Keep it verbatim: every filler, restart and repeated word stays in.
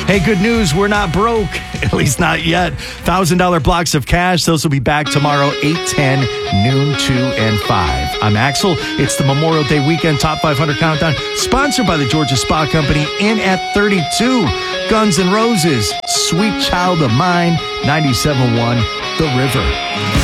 Hey, good news. We're not broke. At least not yet. one thousand dollars blocks of cash. Those will be back tomorrow, eight, ten, noon, two, and five. I'm Axel. It's the Memorial Day weekend Top five hundred Countdown, sponsored by the Georgia Spa Company. In at thirty-two, Guns N' Roses, Sweet Child of Mine, ninety-seven point one, The River.